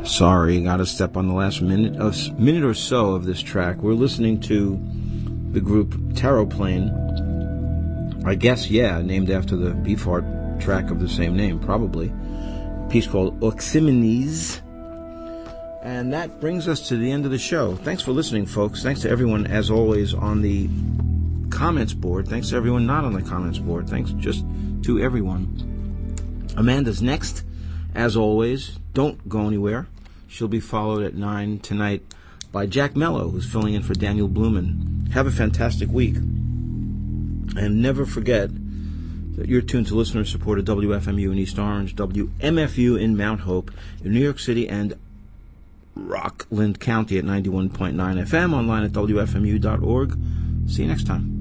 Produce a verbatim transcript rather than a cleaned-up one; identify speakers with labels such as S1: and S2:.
S1: Sorry, got to step on the last minute of minute or so of this track. We're listening to the group Taroplane. I guess, yeah, named after the Beefheart track of the same name, probably. A piece called Oxymenes. And that brings us to the end of the show. Thanks for listening, folks. Thanks to everyone, as always, on the comments board. Thanks to everyone not on the comments board. Thanks just to everyone. Amanda's next, as always. Don't go anywhere. She'll be followed at nine tonight by Jack Mello, who's filling in for Daniel Blumen. Have a fantastic week. And never forget that you're tuned to listener-supported W F M U in East Orange, W M F U in Mount Hope, in New York City, and Rockland County at ninety-one point nine F M, online at W F M U dot org. See you next time.